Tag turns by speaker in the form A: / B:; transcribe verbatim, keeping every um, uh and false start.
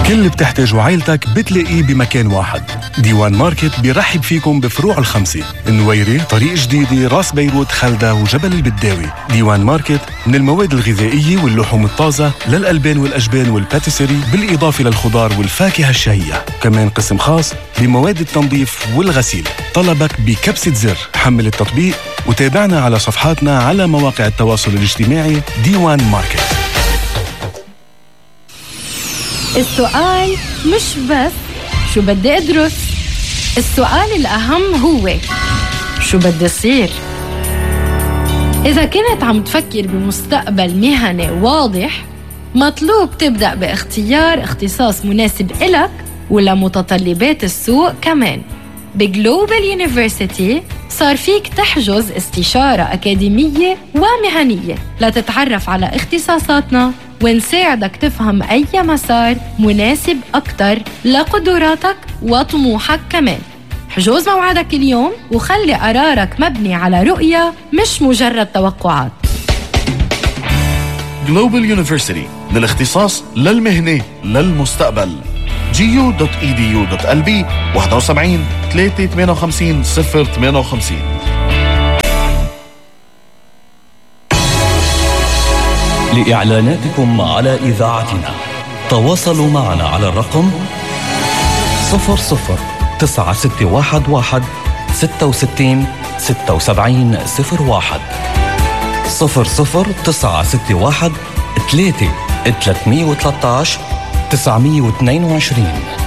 A: كل اللي بتحتاجه عائلتك بتلاقيه بمكان واحد. ديوان ماركت بيرحب فيكم بفروع الخمسة: النويري، طريق جديدة، راس بيروت، خلدة وجبل البداوي. ديوان ماركت من المواد الغذائية واللحوم الطازة للألبان والأجبان والباتيسري، بالإضافة للخضار والفاكهة الشهية. كمان قسم خاص بمواد التنظيف والغسيل. طلبك بكبسة زر. حمل التطبيق وتابعنا على صفحاتنا على مواقع التواصل الاجتماعي. ديوان ماركت.
B: السؤال مش بس شو بدي أدرس، السؤال الأهم هو شو بدي أصير. إذا كنت عم تفكر بمستقبل مهني واضح، مطلوب تبدأ باختيار اختصاص مناسب إلك ولمتطلبات السوق. كمان بجلوبال يونيفرسيتي صار فيك تحجز استشارة أكاديمية ومهنية لتتعرف على اختصاصاتنا ونساعدك تفهم أي مسار مناسب أكتر لقدراتك وطموحك. كمان حجوز موعدك اليوم وخلي قرارك مبني على رؤية مش مجرد توقعات.
C: جلوبال يونيفرسيتي، للاختصاص للمهنة للمستقبل. جيو دوت اي دي يو دوت ال بي واحد سبعة ثلاثة ثمانية خمسة صفر ثمانية خمسة.
D: لإعلاناتكم على إذاعتنا تواصلوا معنا على الرقم صفر صفر تسعة ستة واحد واحد ستة وستين ستة وسبعين صفر واحد صفر صفر تسعة ستة واحد ثلاثة ثلاثمية وثلاثة عشر تسعمية واثنين وعشرين.